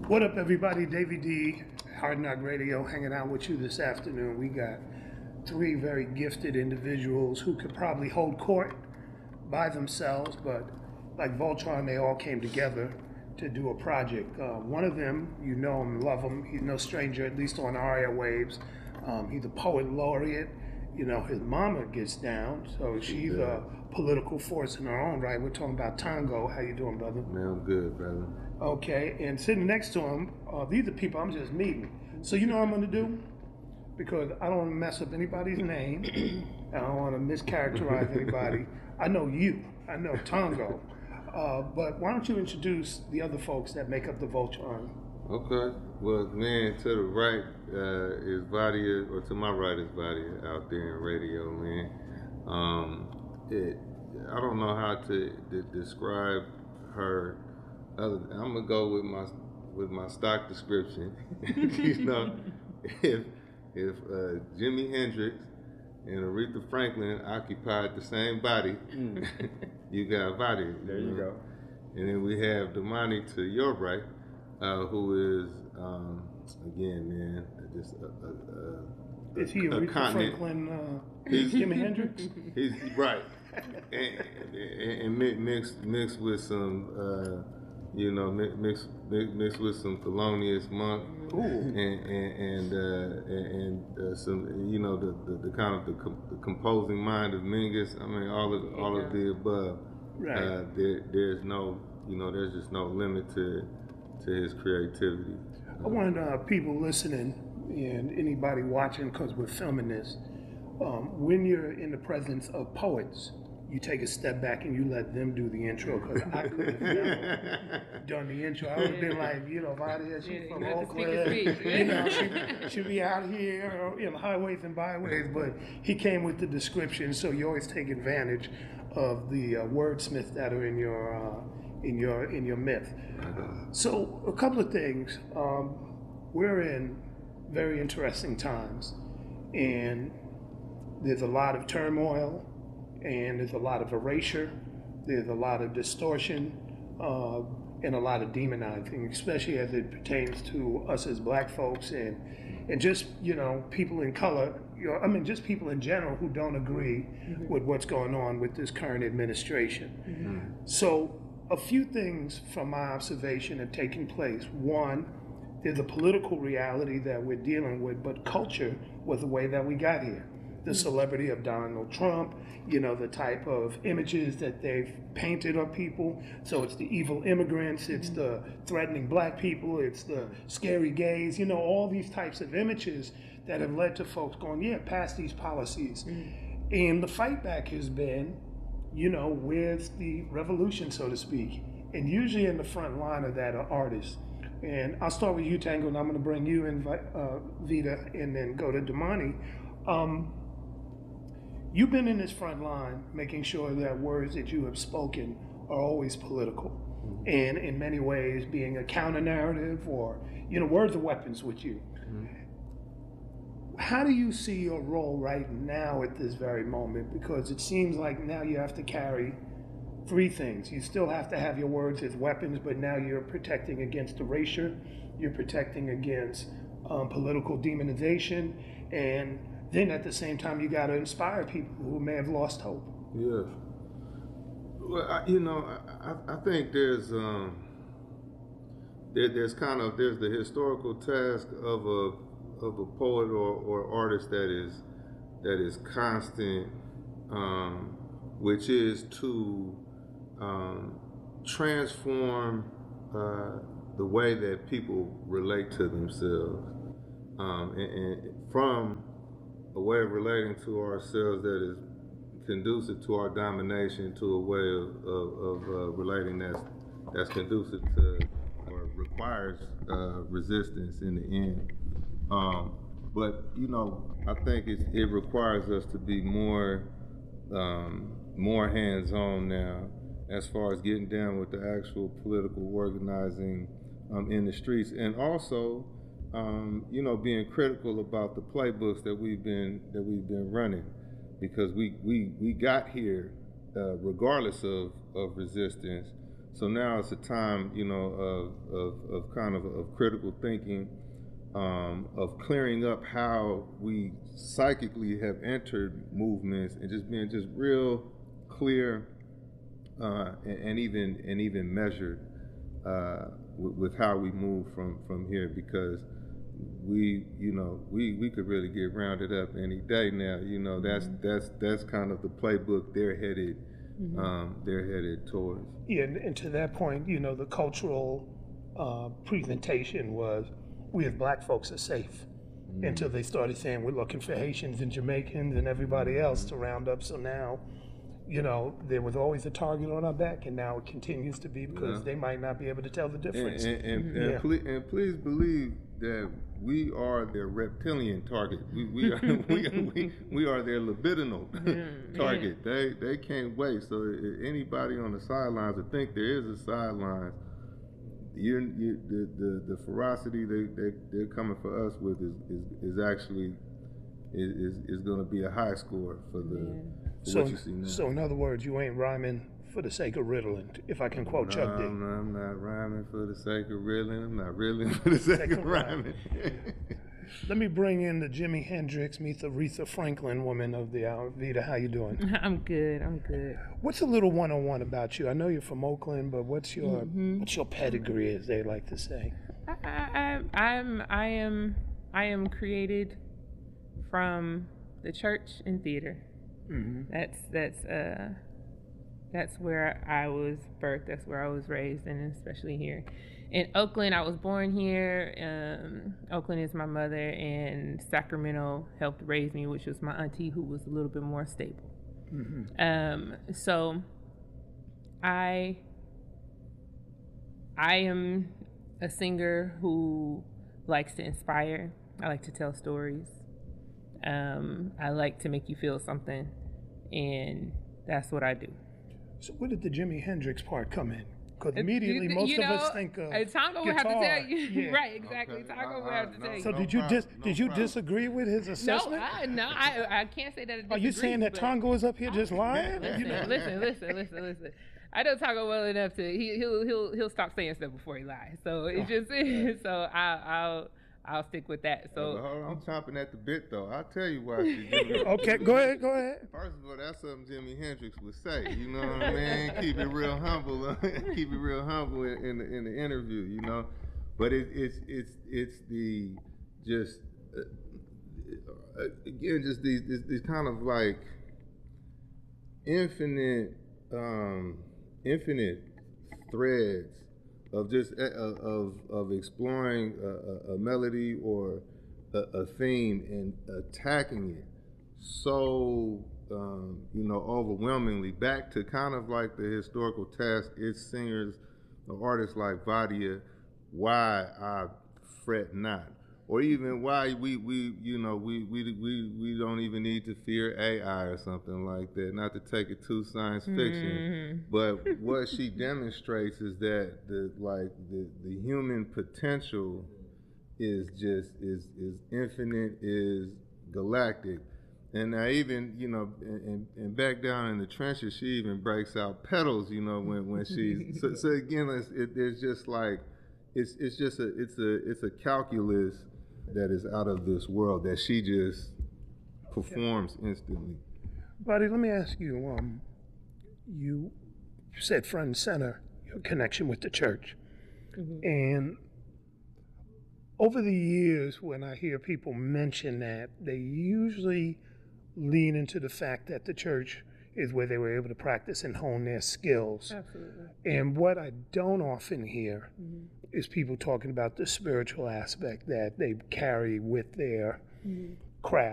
What up, everybody? Davey D, Hard Knock Radio, hanging out with you this afternoon. We got three very gifted individuals who could probably hold court by themselves, but like Voltron, they all came together to do a project. One of them, you know him, love him. He's no stranger, at least on our airwaves. He's a poet laureate. You know, his mama gets down, so she's a political force in her own right. We're talking about Tango. How you doing, brother? Man, I'm good, brother. Okay, and sitting next to him, these are people I'm just meeting. So you know what I'm gonna do? Because I don't want to mess up anybody's name. I don't want to mischaracterize anybody. I know you. I know Tango. But why don't you introduce the other folks that make up the Voltron? Okay. Well, man, to the right is Vadia, or to my right is Vadia out there in radio, man. I don't know how to describe her. I'm gonna go with my stock description. You know, if Jimi Hendrix and Aretha Franklin occupied the same body, you got Vadia. There you go. And then we have Damani to your right, who is again, man, just Is he Aretha Franklin? Jimi Hendrix? He's right, and mixed with some, mixed with some Thelonious Monk, and some, the kind of the composing mind of Mingus. I mean, all of the above. Right. There's no, there's just no limit to his creativity. I want people listening and anybody watching, because we're filming this, when you're in the presence of poets, you take a step back and you let them do the intro, because I could have never done the intro. I would have been like, Vadia, she's from Oakland, she'll be out here, highways and byways, but he came with the description, so you always take advantage of the wordsmiths that are in your myth. So a couple of things. We're in very interesting times, and there's a lot of turmoil, and there's a lot of erasure, there's a lot of distortion, and a lot of demonizing, especially as it pertains to us as black folks and just, people in color, just people in general who don't agree with what's going on with this current administration. So a few things from my observation have taken place. One, there's a political reality that we're dealing with, but culture was the way that we got here. The celebrity of Donald Trump, the type of images that they've painted of people. So it's the evil immigrants, it's the threatening black people, it's the scary gays, all these types of images that have led to folks going, pass these policies. And the fight back has been, with the revolution, so to speak. And usually in the front line of that are artists. And I'll start with you, Tango, and I'm going to bring you in, Vita, and then go to Damani. You've been in this front line making sure that words that you have spoken are always political. And in many ways being a counter-narrative or, words are weapons with you. How do you see your role right now at this very moment? Because it seems like now you have to carry three things. You still have to have your words as weapons, but now you're protecting against erasure, you're protecting against political demonization, and then at the same time you got to inspire people who may have lost hope. Yeah. Well, I think there's the historical task of a poet or artist that is constant, which is to transform the way that people relate to themselves, and from a way of relating to ourselves that is conducive to our domination, to a way of relating that's conducive to or requires resistance in the end. But I think it requires us to be more hands-on now, as far as getting down with the actual political organizing in the streets, and also being critical about the playbooks that we've been running, because we got here regardless of resistance. So now it's a time, of kind of critical thinking, of clearing up how we psychically have entered movements, and just being just real clear, and even measured, with how we move from here, because we could really get rounded up any day now. That's kind of the playbook they're headed. They're headed towards. Yeah, and to that point, the cultural presentation was, we as black folks are safe, until they started saying we're looking for Haitians and Jamaicans and everybody else to round up. So now, there was always a target on our back, and now it continues to be, because they might not be able to tell the difference. And please believe that we are their reptilian target. We are their libidinal target. They can't wait. So anybody on the sidelines that think there is a sideline, the ferocity they're coming for us with is actually is going to be a high score for what you see now. So in other words, you ain't rhyming for the sake of riddling, if I can quote Chuck D. I'm not rhyming for the sake of riddling. I'm not riddling for the sake of rhyming. Let me bring in the Jimi Hendrix meets Aretha Franklin woman of the hour. Vita, how you doing? I'm good. What's a little one-on-one about you? I know you're from Oakland, but what's your pedigree, as they like to say? I am created from the church and theater. That's where I was birthed. That's where I was raised, and especially here in Oakland. I was born here. Oakland is my mother, and Sacramento helped raise me, which was my auntie, who was a little bit more stable. So I am a singer who likes to inspire. I like to tell stories. I like to make you feel something, and that's what I do. So where did the Jimi Hendrix part come in? Because immediately most of us think of Tongo guitar. would have to tell you. Yeah. Right, exactly. Okay. Tongo would have to tell you. So did you disagree with his assessment? I can't say that I disagree. Are you saying that Tongo is up here just lying? Listen. I know Tongo well enough to he'll stop saying stuff before he lies. So it's just so I'll stick with that. So hold on, I'm chomping at the bit though. I'll tell you why she did it. Okay, go ahead. First of all, that's something Jimi Hendrix would say. You know what I mean? Keep it real humble. Keep it real humble in the interview. But it's the just again just these kind of like infinite threads of just of exploring a melody or a theme and attacking it so overwhelmingly, back to kind of like the historical task. It's singers or artists like Vadia, Why I Fret Not, or even why we don't even need to fear AI or something like that. Not to take it too science fiction, but what she demonstrates is that the human potential is infinite, is galactic. And now even, and back down in the trenches, she even breaks out pedals, when she's, so again, it's just like, it's a calculus that is out of this world that she just performs instantly. Buddy, let me ask you, you said front and center, your connection with the church. And over the years, when I hear people mention that, they usually lean into the fact that the church is where they were able to practice and hone their skills. absolutely. And what I don't often hear is people talking about the spiritual aspect that they carry with their craft.